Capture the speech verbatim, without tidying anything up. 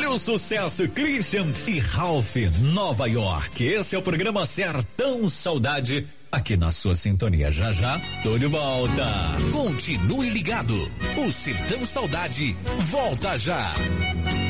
o sucesso Christian e Ralph, Nova York. Esse é o programa Sertão Saudade, aqui na sua sintonia. Já já, tô de volta. Continue ligado. O Sertão Saudade volta já.